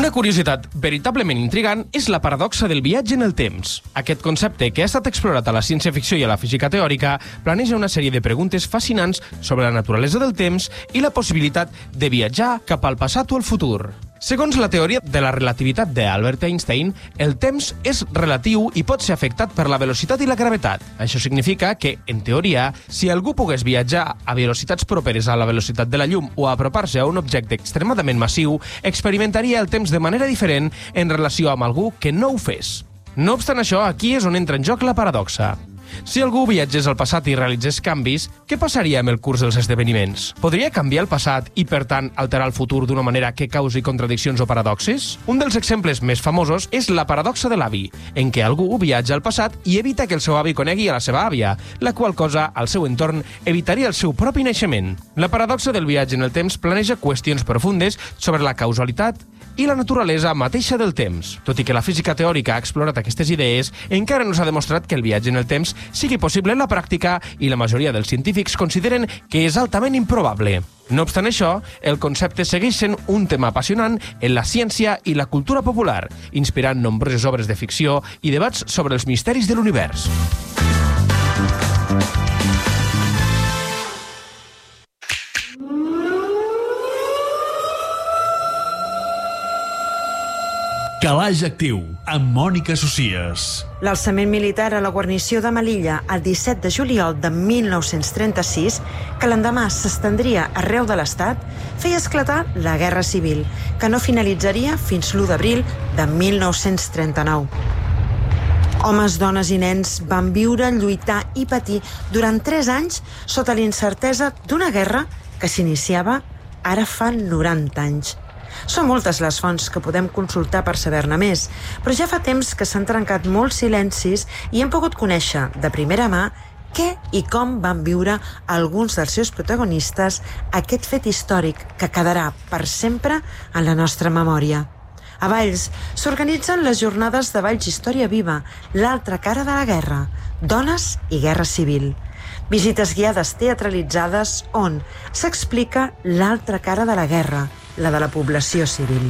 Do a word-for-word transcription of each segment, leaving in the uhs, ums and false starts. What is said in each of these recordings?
Una curiositat veritablement intrigant és la paradoxa del viatge en el temps. Aquest concepte, que ha estat explorat a la ciència-ficció i a la física teòrica, planeja una sèrie de preguntes fascinants sobre la naturalesa del temps i la possibilitat de viatjar cap al passat o al futur. Segons la teoria de la relativitat d'Albert Einstein, el temps és relatiu i pot ser afectat per la velocitat i la gravetat. Això significa que, en teoria, si algú pogués viatjar a velocitats properes a la velocitat de la llum o apropar-se a un objecte extremadament massiu, experimentaria el temps de manera diferent en relació amb algú que no ho fes. No obstant això, aquí és on entra en joc la paradoxa. Si algú viatgés al passat i realitzés canvis, què passaria amb el curs dels esdeveniments? Podria canviar el passat i, per tant, alterar el futur d'una manera que causi contradiccions o paradoxes? Un dels exemples més famosos és la paradoxa de l'avi, en què algú viatja al passat i evita que el seu avi conegui a la seva àvia, la qual cosa, al seu entorn, evitaria el seu propi naixement. La paradoxa del viatge en el temps planeja qüestions profundes sobre la causalitat i la naturalesa mateixa del temps. Tot i que la física teòrica ha explorat aquestes idees, encara no s'ha demostrat que el viatge en el temps sigui possible en la pràctica i la majoria dels científics consideren que és altament improbable. No obstant això, el concepte segueix sent un tema apassionant en la ciència i la cultura popular, inspirant nombroses obres de ficció i debats sobre els misteris de l'univers. Calaix Actiu, amb Mònica Socies. L'alçament militar a la guarnició de Melilla el disset de juliol de mil nou-cents trenta-sis, que l'endemà s'estendria arreu de l'Estat, feia esclatar la Guerra Civil, que no finalitzaria fins l'u d'abril de mil nou-cents trenta-nou. Homes, dones i nens van viure, lluitar i patir durant tres anys sota l'incertesa d'una guerra que s'iniciava ara fa noranta anys. Són moltes les fonts que podem consultar per saber-ne més, però ja fa temps que s'han trencat molts silencis i hem pogut conèixer de primera mà què i com van viure alguns dels seus protagonistes aquest fet històric que quedarà per sempre en la nostra memòria. A Valls s'organitzen les jornades de Valls Història Viva, l'altra cara de la guerra, dones i guerra civil. Visites guiades teatralitzades on s'explica l'altra cara de la guerra, la de la població civil.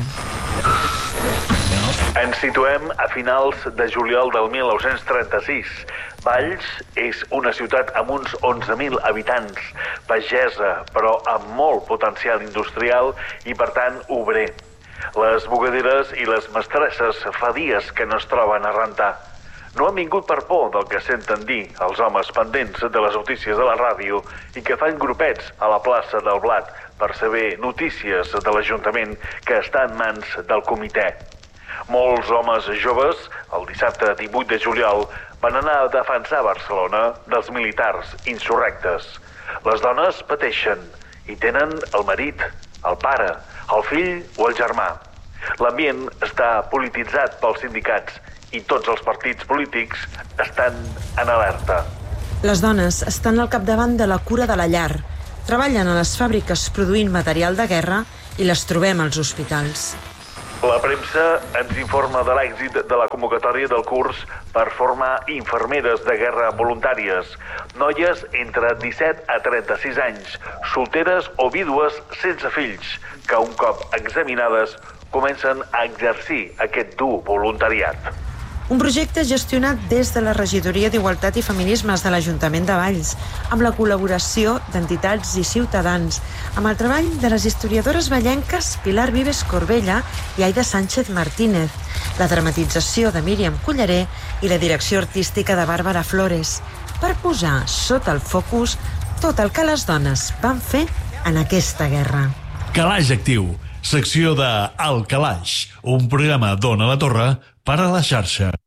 Ens situem a finals de juliol del mil nou-cents trenta-sis. Valls és una ciutat amb uns onze mil habitants, pagesa, però amb molt potencial industrial i, per tant, obrer. Les bugaderes i les mestresses fa dies que no es troben a rentar. No han vingut per por del que senten dir els homes pendents de les notícies de la ràdio i que fan grupets a la plaça del Blat per saber notícies de l'Ajuntament que està en mans del comitè. Molts homes joves, el dissabte divuit de juliol, van anar a defensar Barcelona dels militars insurrectes. Les dones pateixen i tenen el marit, el pare, el fill o el germà. L'ambient està polititzat pels sindicats i tots els partits polítics estan en alerta. Les dones estan al capdavant de la cura de la llar, treballen a les fàbriques produint material de guerra i les trobem als hospitals. La premsa ens informa de l'èxit de la convocatòria del curs per formar infermeres de guerra voluntàries, noies entre disset a trenta-sis anys, solteres o vídues sense fills, que un cop examinades comencen a exercir aquest dur voluntariat. Un projecte gestionat des de la Regidoria d'Igualtat i Feminismes de l'Ajuntament de Valls, amb la col·laboració d'entitats i ciutadans, amb el treball de les historiadores vallenques Pilar Vives Corbella i Aida Sánchez Martínez, la dramatització de Míriam Culleré i la direcció artística de Bàrbara Flores, per posar sota el focus tot el que les dones van fer en aquesta guerra. Calaix Actiu, secció de El Calaix, un programa d'Ona la Torre per a la xarxa.